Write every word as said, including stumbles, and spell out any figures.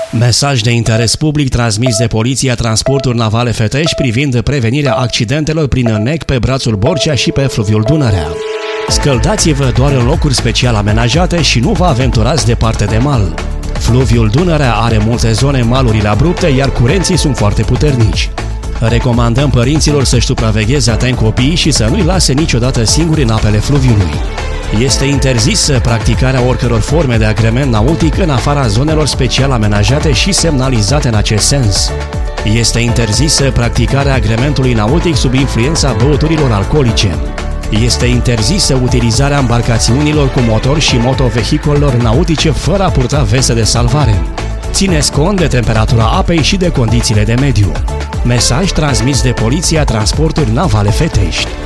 Mesaj de interes public transmis de Poliția Transporturi Navale Fetești privind prevenirea accidentelor prin nec pe brațul Borcea și pe fluviul Dunărea. Scăldați-vă doar în locuri special amenajate și nu vă aventurați departe de mal. Fluviul Dunărea are multe zone malurile abrupte, iar curenții sunt foarte puternici. Recomandăm părinților să-și supravegheze atent copiii și să nu-i lase niciodată singuri în apele fluviului. Este interzisă practicarea oricăror forme de agrement nautic în afara zonelor special amenajate și semnalizate în acest sens. Este interzisă practicarea agrementului nautic sub influența băuturilor alcoolice. Este interzisă utilizarea embarcațiunilor cu motor și motovehicolelor nautice fără a purta veste de salvare. Țineți cont de temperatura apei și de condițiile de mediu. Mesaj transmis de Poliția Transporturi Navale Fetești.